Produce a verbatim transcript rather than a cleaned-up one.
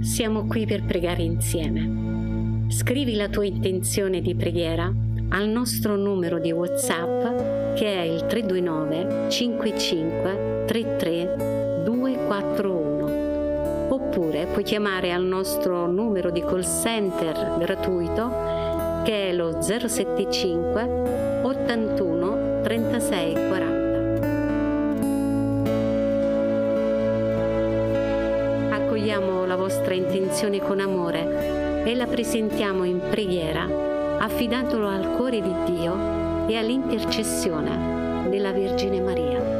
siamo qui per pregare insieme. Scrivi la tua intenzione di preghiera al nostro numero di WhatsApp che è il tre due nove cinque cinque tre tre due quattro uno, oppure puoi chiamare al nostro numero di call center gratuito che è lo zero sette cinque ottantuno trentasei quaranta. Accogliamo la vostra intenzione con amore e la presentiamo in preghiera, affidandolo al cuore di Dio e all'intercessione della Vergine Maria.